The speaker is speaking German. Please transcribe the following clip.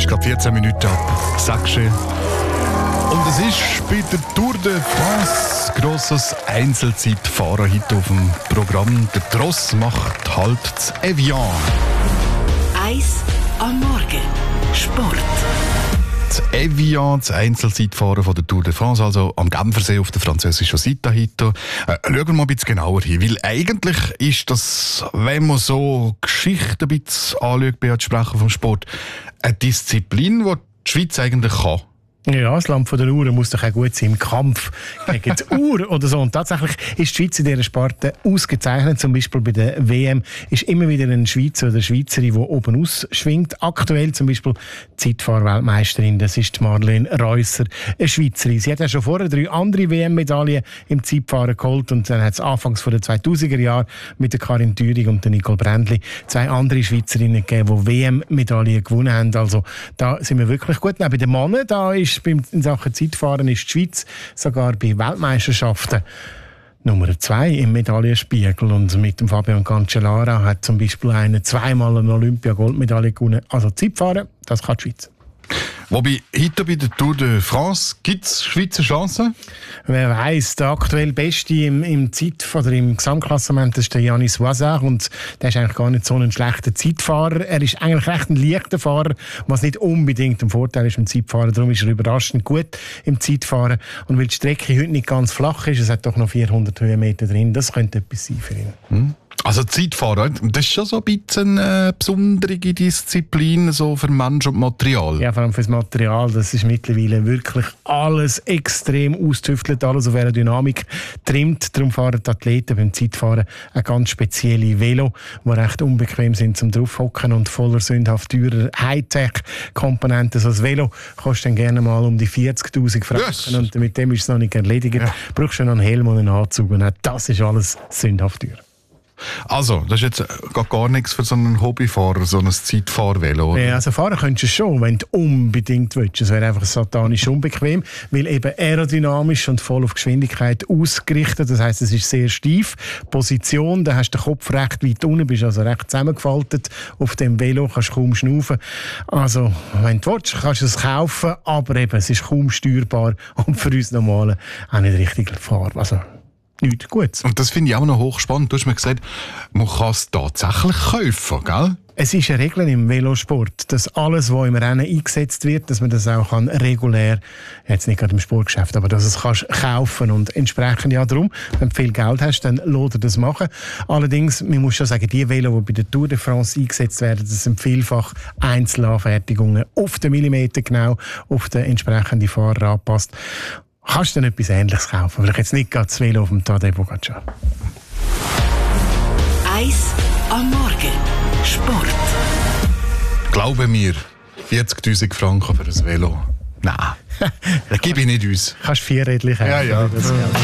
gerade 14 Minuten ab 6 Uhr. Und es ist bei der Tour de France grosses Einzelzeitfahren heute auf dem Programm. Der Tross macht halt das Evian. Eis am Morgen. Sport. Das Evian, das Einzelzeitfahren von der Tour de France, also am Genfersee auf der französischen Seite heute. Schauen wir mal ein bisschen genauer hin, weil eigentlich ist das, wenn man so Geschichte ein bisschen anschaut, bei Sprechen vom Sport, eine Disziplin, die die Schweiz eigentlich kann. Ja, das Land von der Uhr muss doch auch gut sein im Kampf gegen die Uhr oder so. Und tatsächlich ist die Schweiz in dieser Sparte ausgezeichnet. Zum Beispiel bei der WM ist immer wieder ein Schweizer oder eine Schweizerin, die oben ausschwingt. Aktuell zum Beispiel Zeitfahr-Weltmeisterin, das ist Marlene Reusser, eine Schweizerin. Sie hat ja schon vorher 3 andere WM-Medaillen im Zeitfahren geholt und dann hat es anfangs von den 2000er Jahren mit der Karin Thüring und der Nicole Brändli 2 andere Schweizerinnen gegeben, die WM-Medaillen gewonnen haben. Also da sind wir wirklich gut. Bei den Männern, da ist in Sachen Zeitfahren ist die Schweiz sogar bei Weltmeisterschaften Nummer 2 im Medaillenspiegel. Und mit dem Fabian Cancellara hat zum Beispiel einer 2-mal eine Olympia-Goldmedaille gewonnen. Also Zeitfahren, das kann die Schweiz. Wobei, heute bei der Tour de France gibt es Schweizer Chancen? Wer weiss, der aktuell Beste im Gesamtklassement ist der Yannis Voisard und der ist eigentlich gar nicht so ein schlechter Zeitfahrer. Er ist eigentlich recht ein leichter Fahrer, was nicht unbedingt ein Vorteil ist im Zeitfahren. Darum ist er überraschend gut im Zeitfahren. Und weil die Strecke heute nicht ganz flach ist, es hat doch noch 400 Höhenmeter drin, das könnte etwas sein für ihn. Also Zeitfahren, das ist schon so ein bisschen eine besondere Disziplin so für Mensch und Material. Ja, vor allem für das Material. Das ist mittlerweile wirklich alles extrem austüftelt, alles auf Aerodynamik trimmt. Darum fahren die Athleten beim Zeitfahren eine ganz spezielle Velo, die recht unbequem sind zum draufhocken und voller sündhaft teurer Hightech-Komponenten. So ein Velo kostet dann gerne mal um die 40'000 Franken. Yes. Und mit dem ist es noch nicht erledigt. Ja. Brauchst du noch einen Helm und einen Anzug. Und auch das ist alles sündhaft teuer. Also, das ist jetzt gar nichts für so einen Hobbyfahrer, so ein Zeitfahrvelo, oder? Ja, also fahren könntest du schon, wenn du unbedingt willst. Es wäre einfach satanisch unbequem, weil eben aerodynamisch und voll auf Geschwindigkeit ausgerichtet. Das heisst, es ist sehr steif. Position, da hast du den Kopf recht weit unten, bist also recht zusammengefaltet. Auf dem Velo kannst du kaum schnaufen. Also, wenn du willst, kannst du es kaufen, aber eben, es ist kaum steuerbar und für uns Normalen auch nicht richtig fahrbar. Also, nichts Gutes. Und das finde ich auch noch hochspannend. Du hast mir gesagt, man kann es tatsächlich kaufen, gell? Es ist eine Regel im Velosport, dass alles, was im Rennen eingesetzt wird, dass man das auch regulär, jetzt nicht gerade im Sportgeschäft, aber dass es kannst kaufen und entsprechend ja darum, wenn du viel Geld hast, dann lohnt dir das machen. Allerdings, man muss schon sagen, die Velo, die bei der Tour de France eingesetzt werden, das sind vielfach Einzelanfertigungen auf den Millimeter genau, auf den entsprechenden Fahrer angepasst. Kannst du dann etwas Ähnliches kaufen? Vielleicht jetzt nicht gerade das Velo auf dem Tadej Pogacar. Eis am Morgen. Sport. Glaube mir, 40'000 Franken für ein Velo. Nein, das gebe ich nicht uns. Kannst 4 Rädchen kaufen. Ja.